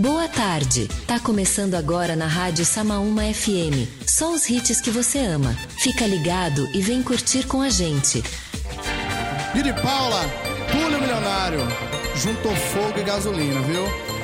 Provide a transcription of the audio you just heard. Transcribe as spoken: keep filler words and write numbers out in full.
Boa tarde. Tá começando agora na Rádio Samaúma F M. Só os hits que você ama. Fica ligado e vem curtir com a gente. Piri Paula, Túlio Milionário. Juntou fogo e gasolina, viu?